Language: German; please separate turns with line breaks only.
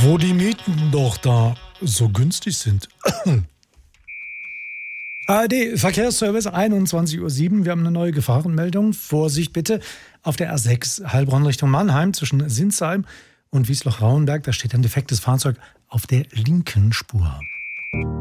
Wo die Mieten doch da so günstig sind. ARD Verkehrsservice, 21:07 Uhr. Wir haben eine neue Gefahrenmeldung. Vorsicht bitte auf der A6 Heilbronn Richtung Mannheim zwischen Sinsheim und Wiesloch-Rauenberg. Da steht ein defektes Fahrzeug auf der linken Spur.